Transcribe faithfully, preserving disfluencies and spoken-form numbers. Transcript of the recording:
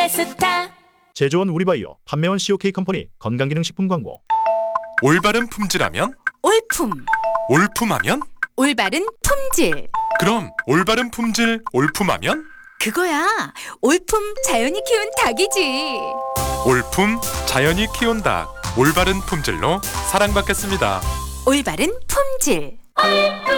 알래스타. 제조원 우리바이오, 판매원 씨오케이 컴퍼니 건강기능식품 광고. 올바른 품질하면? 올품. 올품하면? 올바른 품질. 그럼 올바른 품질 올품하면? 그거야. 올품 자연이 키운 닭이지. 올품 자연이 키운 닭. 올바른 품질로 사랑받겠습니다. 올바른 품질.